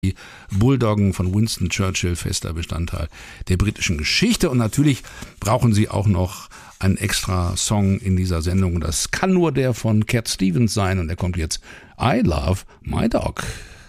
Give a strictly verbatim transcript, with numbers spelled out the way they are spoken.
Die Bulldoggen von Winston Churchill, fester Bestandteil der britischen Geschichte. Und natürlich brauchen sie auch noch einen extra Song in dieser Sendung. Das kann nur der von Cat Stevens sein. Und der kommt jetzt. I Love My Dog.